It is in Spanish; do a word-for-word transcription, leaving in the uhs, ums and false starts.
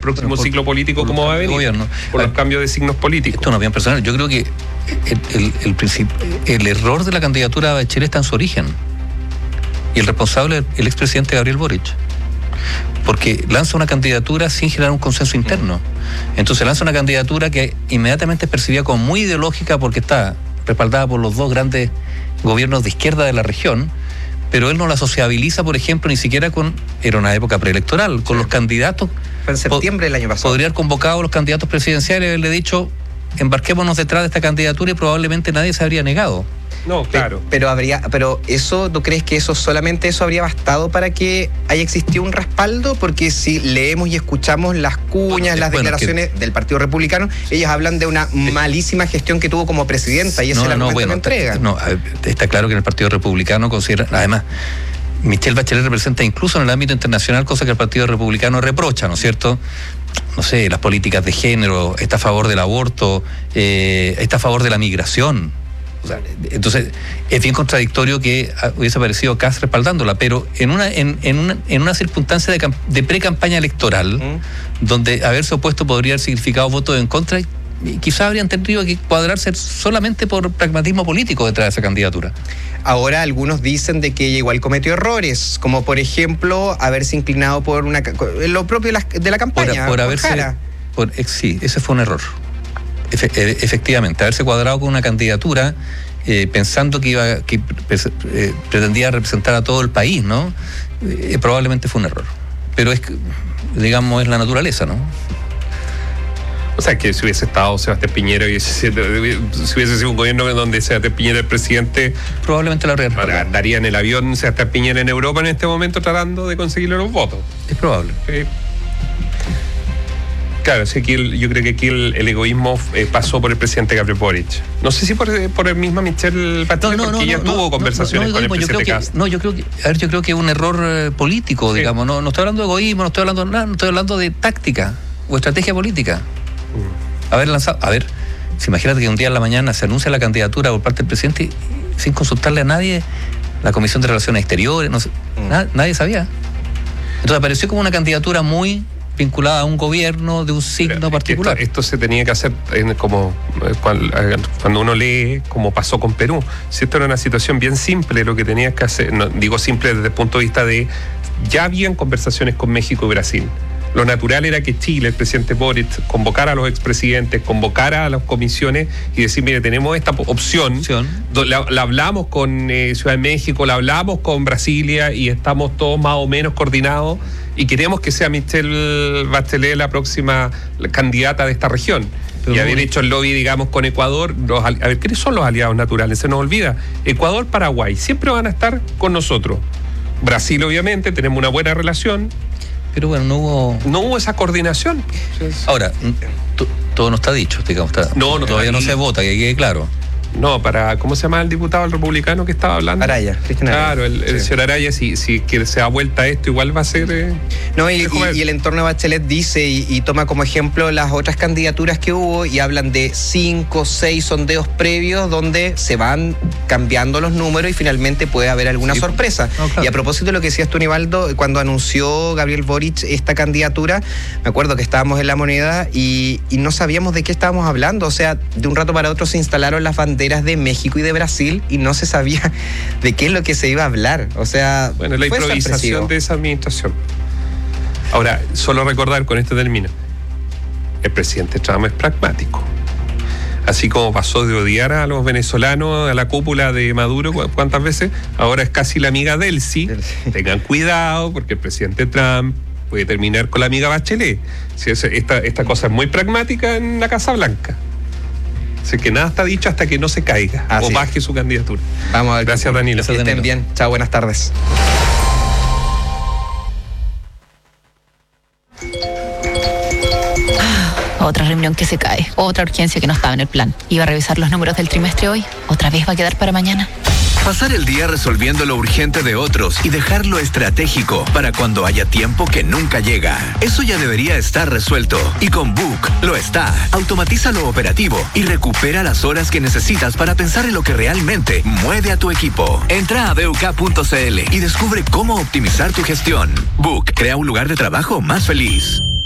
próximo por, ciclo político cómo va a venir, gobierno. por los cambios de signos políticos. Esto no es bien personal. Yo creo que el, el, el, princip- el error de la candidatura a Bachelet está en su origen. Y el responsable es el expresidente Gabriel Boric. Porque lanza una candidatura sin generar un consenso interno. Entonces lanza una candidatura que inmediatamente es percibida como muy ideológica porque está respaldada por los dos grandes gobiernos de izquierda de la región, pero él no la sociabiliza, por ejemplo, ni siquiera con, era una época preelectoral, con sí. los candidatos. Fue en septiembre del año pasado. Podría haber convocado a los candidatos presidenciales y haberle dicho, embarquémonos detrás de esta candidatura y probablemente nadie se habría negado. No, claro. Pero, pero habría, pero eso, ¿tú crees que eso solamente eso habría bastado para que haya existido un respaldo? Porque si leemos y escuchamos las cuñas, las bueno, declaraciones que... del Partido Republicano, ellos hablan de una malísima gestión que tuvo como presidenta y ese es el argumento bueno, que entrega. No, está claro que en el Partido Republicano considera, además, Michelle Bachelet representa incluso en el ámbito internacional cosa que el Partido Republicano reprocha, ¿no es cierto? No sé, las políticas de género, está a favor del aborto, eh, está a favor de la migración. O sea, entonces, es bien contradictorio que hubiese aparecido Kass respaldándola, pero en una, en, en una, en una circunstancia de, de pre-campaña electoral, ¿Mm? donde haberse opuesto podría haber significado votos en contra, y quizás habrían tenido que cuadrarse solamente por pragmatismo político detrás de esa candidatura. Ahora algunos dicen de que ella igual cometió errores, como por ejemplo haberse inclinado por una lo propio de la, de la campaña. Por, por haberse, por, sí, ese fue un error. Efe, efectivamente, haberse cuadrado con una candidatura eh, pensando que iba que eh, pretendía representar a todo el país, ¿no? Eh, probablemente fue un error. Pero es, digamos, es la naturaleza, ¿no? O sea, que si hubiese estado Sebastián Piñera, y si hubiese sido un gobierno donde Sebastián Piñera el presidente, probablemente la habría daría en el avión Sebastián Piñera en Europa en este momento tratando de conseguirle los votos. Es probable. Eh, claro, sí, aquí el, yo creo que aquí el, el egoísmo eh, pasó por el presidente Gabriel Boric. No sé si por, por el mismo Michelle Bachelet, no, no, porque no, ella no, tuvo no, conversaciones no, no, no, con el presidente Kass. No, yo creo que, a ver, yo creo que es un error eh, político, sí. digamos. No, no estoy hablando de egoísmo, no estoy hablando de nada, no estoy hablando de táctica o estrategia política. Haber lanzado, a ver, si imagínate que un día en la mañana se anuncia la candidatura por parte del presidente sin consultarle a nadie, la Comisión de Relaciones Exteriores, no sé, mm. na, nadie sabía. Entonces apareció como una candidatura muy vinculada a un gobierno de un signo Pero particular. Esto, esto se tenía que hacer en, como cuando uno lee, como pasó con Perú. Si esto era una situación bien simple, lo que tenías que hacer, no, digo simple desde el punto de vista de, ya habían conversaciones con México y Brasil. Lo natural era que Chile, el presidente Boric, convocara a los expresidentes, convocara a las comisiones y decir, mire, tenemos esta opción, la, la hablamos con eh, Ciudad de México, la hablamos con Brasilia y estamos todos más o menos coordinados y queremos que sea Michelle Bachelet la próxima candidata de esta región. Pero y haber hecho el lobby, digamos, con Ecuador. Los, a ver, ¿quiénes son los aliados naturales? Se nos olvida. Ecuador, Paraguay, siempre van a estar con nosotros. Brasil, obviamente, tenemos una buena relación. Pero bueno, no hubo... No hubo esa coordinación. Ahora, todo no está dicho, digamos. Está, no, no, todavía no se vota, que quede claro. No, para, ¿cómo se llama el diputado, el republicano que estaba hablando? Araya, Cristian Araya. Claro, el, el sí. señor Araya, si, si que se da vuelta a esto, igual va a ser... Eh, no, y, y, y el entorno de Bachelet dice y, y toma como ejemplo las otras candidaturas que hubo y hablan de cinco, seis sondeos previos donde se van cambiando los números y finalmente puede haber alguna sí. sorpresa. No, claro. Y a propósito de lo que decías tú, Nivaldo, cuando anunció Gabriel Boric esta candidatura, me acuerdo que estábamos en La Moneda y, y no sabíamos de qué estábamos hablando. O sea, de un rato para otro se instalaron las banderas de México y de Brasil y no se sabía de qué es lo que se iba a hablar. O sea, bueno, la improvisación de esa administración. Ahora, solo recordar, con esto termino, el presidente Trump es pragmático. Así como pasó de odiar a los venezolanos, a la cúpula de Maduro, ¿cuántas veces? Ahora es casi la amiga Delcy. Tengan cuidado, porque el presidente Trump puede terminar con la amiga Bachelet. Si es, esta, esta cosa es muy pragmática en la Casa Blanca. Así que nada está dicho hasta que no se caiga ah, o sí. baje su candidatura. Vamos a ver. Gracias, Danilo. Que estén bien. Chao, buenas tardes. Otra reunión que se cae, otra urgencia que no estaba en el plan. Iba a revisar los números del trimestre hoy, otra vez va a quedar para mañana. Pasar el día resolviendo lo urgente de otros y dejarlo estratégico para cuando haya tiempo que nunca llega. Eso ya debería estar resuelto. Y con Book lo está. Automatiza lo operativo y recupera las horas que necesitas para pensar en lo que realmente mueve a tu equipo. Entra a b u k punto c l y descubre cómo optimizar tu gestión. Book crea un lugar de trabajo más feliz.